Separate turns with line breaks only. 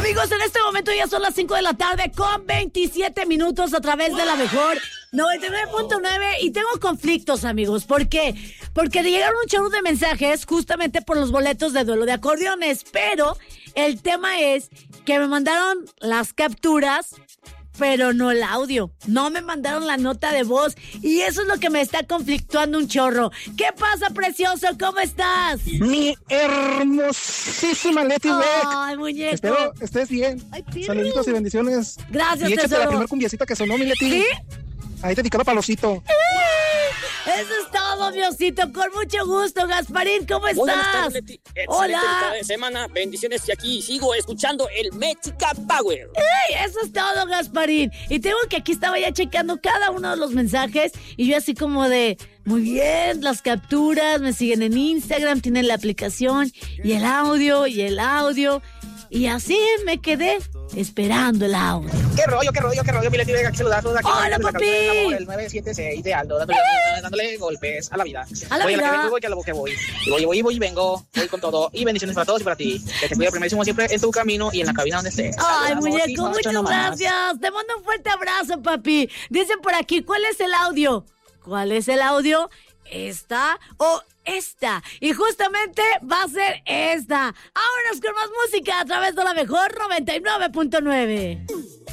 Amigos, en este momento ya son las 5 de la tarde con 27 minutos a través de la mejor 99.9 y tengo conflictos, amigos. ¿Por qué? Porque llegaron un chorro de mensajes justamente por los boletos de duelo de acordeones, pero el tema es que me mandaron las capturas, pero no el audio. No me mandaron la nota de voz y eso es lo que me está conflictuando un chorro. ¿Qué pasa, precioso? ¿Cómo estás?
Mi hermosísima Leti Beck.
Ay, muñeco.
Espero estés bien.
Ay, Pirru.
Saluditos y bendiciones.
Gracias,
Y échate
tesoro.
la primer cumbiacita que sonó, mi Leti.
¿Sí?
Ahí dedicado para Losito.
Eso es todo, mi osito. Con mucho gusto, Gasparín. ¿Cómo estás?
Buenas tardes, Leti. Excelente
Hola.
mitad de semana. Bendiciones y aquí sigo escuchando el Mexica Power.
¡Ey! Eso es todo, Gasparín. Y tengo que aquí estaba ya checando cada uno de los mensajes y yo así como de, muy bien, las capturas, me siguen en Instagram, tienen la aplicación y el audio. Y así me quedé esperando el audio.
¿Qué rollo, mi Leti Vega? Saludazos aquí.
¡Hola,
desde la
papi!
cabina del amor, el 976 de Aldo, dándole golpes a la vida.
A la
voy
vida.
a la que voy, que a la que voy. Y voy, vengo, voy con todo. Y bendiciones para todos y para ti. Que te cuida primerísimo siempre en tu camino y en la cabina donde estés.
Ay,
Saludamos y
muñeco,
mucho
muchas
nomás.
gracias. Te mando un fuerte abrazo, papi. Dicen por aquí, ¿cuál es el audio? ¿Cuál es el audio? ¿Esta o esta? Y justamente va a ser esta. Vámonos con más música a través de la mejor 99.9.